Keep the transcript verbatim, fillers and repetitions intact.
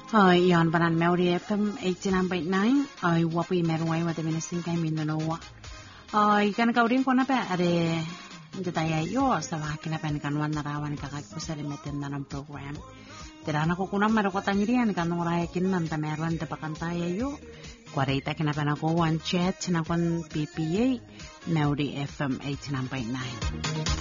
Hi, yon banan Melody F M eighty-nine point nine. Ay wapi merway wate ministing kay Mindanao. Ay kan kaurin ko na pa are detaya yo sa wakina pen kanwan narawan kakagpusari meten na ng program. Tirana ko kunang marokota nyirian kan oraya kinan ta meron te pakantaya yo. Kwarita kinapan ako one chat na kon P P A Melody F M eighty-nine point nine.